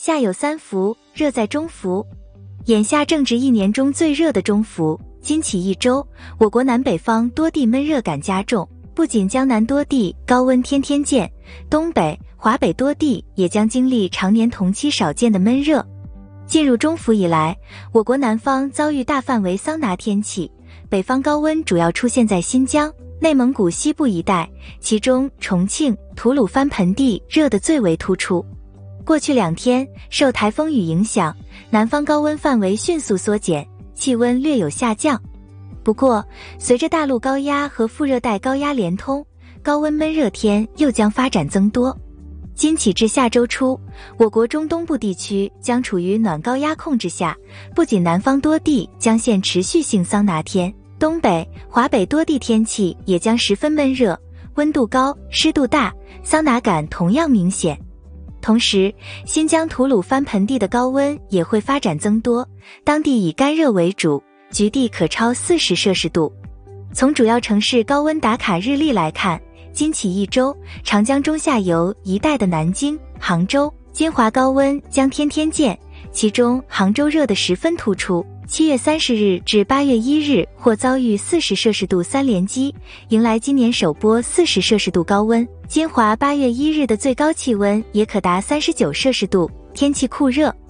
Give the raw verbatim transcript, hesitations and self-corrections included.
夏有三伏，热在中伏。眼下正值一年中最热的中伏，今起一周，我国南北方多地闷热感加重，不仅江南多地高温天天见，东北、华北多地也将经历常年同期少见的闷热。进入中伏以来，我国南方遭遇大范围桑拿天气，北方高温主要出现在新疆、内蒙古西部一带，其中重庆、吐鲁番盆地热得最为突出。过去两天，受台风雨影响，南方高温范围迅速缩减，气温略有下降。不过，随着大陆高压和副热带高压连通，高温闷热天又将发展增多。今起至下周初，我国中东部地区将处于暖高压控制下，不仅南方多地将现持续性桑拿天，东北、华北多地天气也将十分闷热，温度高，湿度大，桑拿感同样明显。同时，新疆吐鲁番盆地的高温也会发展增多，当地以干热为主，局地可超四十摄氏度。从主要城市高温打卡日历来看，今起一周，长江中下游一带的南京、杭州、金华高温将天天见，其中杭州热得十分突出，七月三十日至八月一日或遭遇四十摄氏度三连击，迎来今年首波四十摄氏度高温。金华八月一日的最高气温也可达三十九摄氏度，天气酷热。